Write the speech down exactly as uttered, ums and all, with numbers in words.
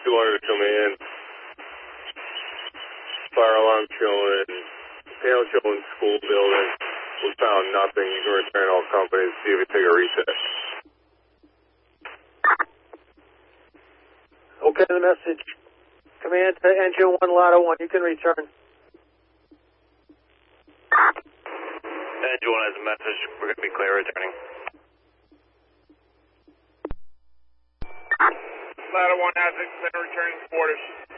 two hundred come in. Fire alarm showing, panel showing school building. We found nothing. You can return all companies, see if we take a reset. Okay, the message. Command to engine one, Lotto one. You can return. Engine one has a message. We're going to be clear returning. Lotto one has it. Clear returning to quarters.